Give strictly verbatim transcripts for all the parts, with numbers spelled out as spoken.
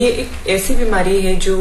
ये एक ऐसी बीमारी है जो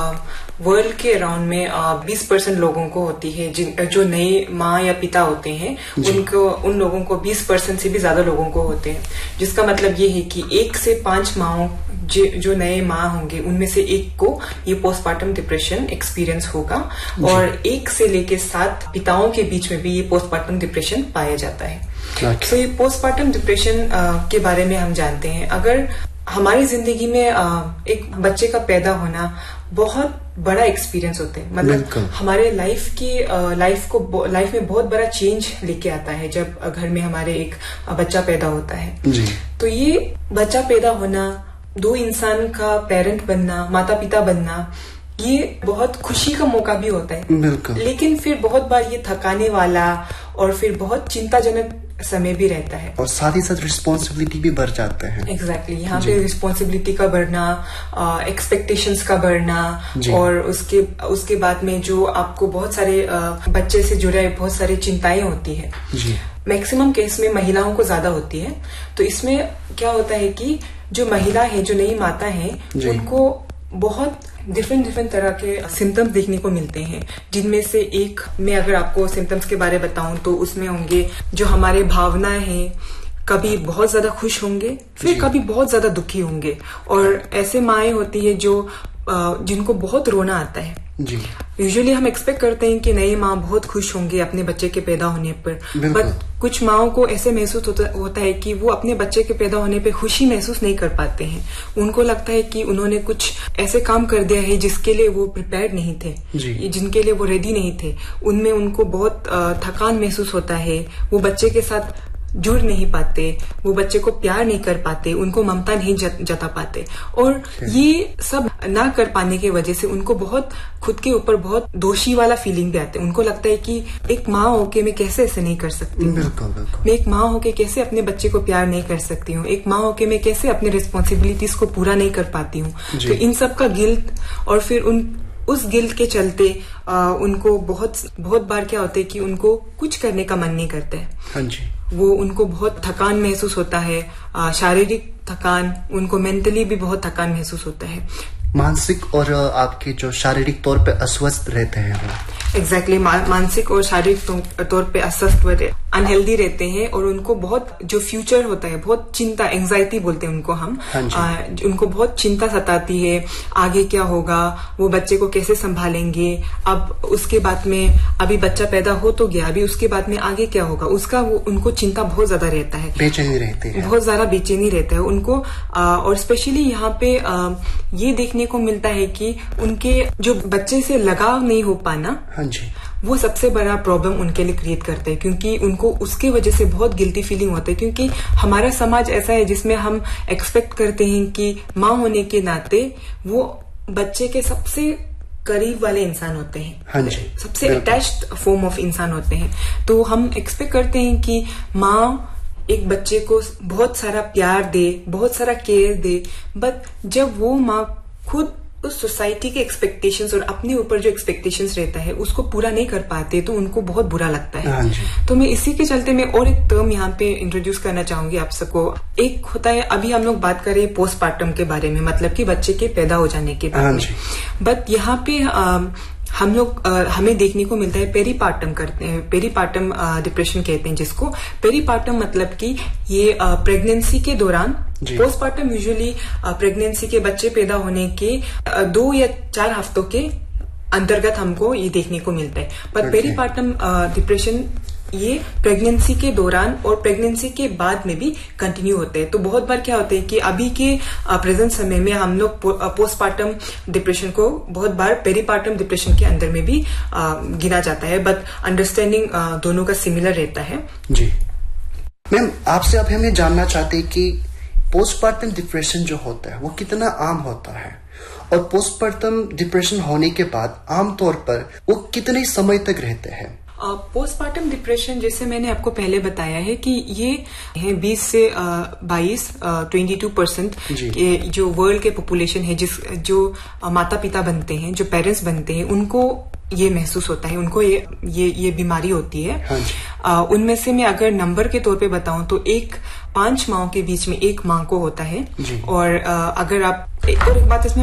वर्ल्ड के अराउंड में बीस परसेंट लोगों को होती है, जिन जो नए माँ या पिता होते हैं उनको उन लोगों को बीस परसेंट से भी ज्यादा लोगों को होते हैं। जिसका मतलब ये है कि एक से पांच माओ जो नए माँ होंगे उनमें से एक को ये पोस्टमार्टम डिप्रेशन एक्सपीरियंस होगा और एक से लेके सात पिताओं के बीच में भी ये पोस्टमार्टम डिप्रेशन पाया जाता है। okay. तो ये पोस्टमार्टम डिप्रेशन के बारे में हम जानते हैं। अगर हमारी जिंदगी में एक बच्चे का पैदा होना बहुत बड़ा एक्सपीरियंस होता है, मतलब हमारे लाइफ की लाइफ को लाइफ में बहुत बड़ा चेंज लेके आता है जब घर में हमारे एक बच्चा पैदा होता है जी। तो ये बच्चा पैदा होना, दो इंसान का पेरेंट बनना, माता पिता बनना, ये बहुत खुशी का मौका भी होता है, लेकिन फिर बहुत बार ये थकाने वाला और फिर बहुत चिंताजनक समय भी रहता है और साथ ही साथ रिस्पॉन्सिबिलिटी भी बढ़ जाते हैं। Exactly exactly. यहाँ पे रिस्पॉन्सिबिलिटी का बढ़ना, एक्सपेक्टेशंस का बढ़ना और उसके उसके बाद में जो आपको बहुत सारे आ, बच्चे से जुड़े बहुत सारी चिंताएं होती है। मैक्सिमम केस में महिलाओं को ज्यादा होती है। तो इसमें क्या होता है कि जो महिला है, जो नई माता है, उनको बहुत डिफरेंट डिफरेंट तरह के सिम्टम्स देखने को मिलते हैं, जिनमें से एक मैं अगर आपको सिम्टम्स के बारे में बताऊं तो उसमें होंगे जो हमारे भावनाएं हैं, कभी बहुत ज्यादा खुश होंगे, फिर कभी बहुत ज्यादा दुखी होंगे। और ऐसे माएँ होती है जो जिनको बहुत रोना आता है जी। यूजुअली हम एक्सपेक्ट करते हैं कि नई माँ बहुत खुश होंगे अपने बच्चे के पैदा होने पर, बट कुछ माओं को ऐसे महसूस होता, होता है कि वो अपने बच्चे के पैदा होने पे खुशी महसूस नहीं कर पाते हैं। उनको लगता है कि उन्होंने कुछ ऐसे काम कर दिया है जिसके लिए वो प्रिपेयर्ड नहीं थे, जिनके लिए वो रेडी नहीं थे। उनमें उनको बहुत थकान महसूस होता है, वो बच्चे के साथ जुड़ नहीं पाते, वो बच्चे को प्यार नहीं कर पाते, उनको ममता नहीं जता पाते। और ये सब ना कर पाने की वजह से उनको बहुत खुद के ऊपर बहुत दोषी वाला फीलिंग भी आते हैं। उनको लगता है कि एक माँ होके मैं कैसे ऐसे नहीं कर सकती हूँ, मैं एक माँ होके कैसे अपने बच्चे को प्यार नहीं कर सकती हूँ, एक माँ होके मैं कैसे अपने रिस्पॉन्सिबिलिटीज को पूरा नहीं कर पाती हूँ। तो इन सब का गिल्ट और फिर उन उस गिल्ट के चलते आ, उनको बहुत बहुत बार क्या होता है कि उनको कुछ करने का मन नहीं करता है। हाँ जी। वो उनको बहुत थकान महसूस होता है, शारीरिक थकान, उनको मेंटली भी बहुत थकान महसूस होता है। मानसिक और आपके जो शारीरिक तौर पे अस्वस्थ रहते हैं वो एग्जैक्टली exactly, मानसिक और शारीरिक तौर पे अस्वस्थ अनहेल्दी रहते हैं और उनको बहुत जो फ्यूचर होता है बहुत चिंता, एंजाइटी बोलते हैं उनको हम। आ, उनको बहुत चिंता सताती है, आगे क्या होगा, वो बच्चे को कैसे संभालेंगे, अब उसके बाद में अभी बच्चा पैदा हो तो गया, अभी उसके बाद में आगे क्या होगा, उसका वो उनको चिंता बहुत ज्यादा रहता है, बेचैनी रहती है, बहुत ज्यादा बेचैनी रहता है उनको। आ, और स्पेशली यहाँ पे आ, ये देखने को मिलता है कि उनके जो बच्चे से लगाव नहीं हो पाना, जी। वो सबसे बड़ा प्रॉब्लम उनके लिए क्रिएट करता है, क्योंकि उनको उसके वजह से बहुत गिल्टी फीलिंग होता है। क्योंकि हमारा समाज ऐसा है जिसमें हम एक्सपेक्ट करते हैं कि माँ होने के नाते वो बच्चे के सबसे करीब वाले इंसान होते हैं। हाँ जी। सबसे अटैच्ड फॉर्म ऑफ इंसान होते हैं। तो हम एक्सपेक्ट करते हैं कि माँ एक बच्चे को बहुत सारा प्यार दे, बहुत सारा केयर दे, बट जब वो माँ खुद उस सोसाइटी के एक्सपेक्टेशंस और अपने ऊपर जो एक्सपेक्टेशंस रहता है उसको पूरा नहीं कर पाते तो उनको बहुत बुरा लगता है। हाँ जी। तो मैं इसी के चलते मैं और एक टर्म यहाँ पे इंट्रोड्यूस करना चाहूंगी आप सबको। एक होता है, अभी हम लोग बात करें पोस्टमार्टम के बारे में, मतलब कि बच्चे के पैदा हो जाने के बाद में, बट यहाँ पे आ, हम लोग हमें देखने को मिलता है पेरीपार्टम करते हैं, पेरीपार्टम डिप्रेशन कहते हैं जिसको। पेरीपार्टम मतलब कि ये प्रेगनेंसी के दौरान, पोस्टमार्टम यूजुअली प्रेगनेंसी के बच्चे पैदा होने के दो या चार हफ्तों के अंतर्गत हमको ये देखने को मिलता है। पर पेरीपार्टम डिप्रेशन ये प्रेगनेंसी के दौरान और प्रेगनेंसी के बाद में भी कंटिन्यू होते हैं। तो बहुत बार क्या होता है कि अभी के प्रेजेंट समय में हम लोग पोस्टमार्टम डिप्रेशन को बहुत बार पेरीपार्टम डिप्रेशन के अंदर में भी आ, गिना जाता है, बट अंडरस्टैंडिंग दोनों का सिमिलर रहता है। जी मैम, आपसे अब हम ये जानना चाहते हैं कि पोस्टमार्टम डिप्रेशन जो होता है वो कितना आम होता है और पोस्टमार्टम डिप्रेशन होने के बाद आमतौर पर वो कितने समय तक रहते हैं? पोस्टमार्टम डिप्रेशन जैसे मैंने आपको पहले बताया है कि ये है बीस से बाईस ट्वेंटी टू परसेंट जो वर्ल्ड के पॉपुलेशन है, जिस जो माता पिता बनते हैं, जो पेरेंट्स बनते हैं, उनको ये महसूस होता है, उनको ये ये ये बीमारी होती है। हाँ, उनमें से मैं अगर नंबर के तौर पे बताऊं तो एक पांच माओं के बीच में एक मां को होता है। और आ, अगर आप एक और एक बात इसमें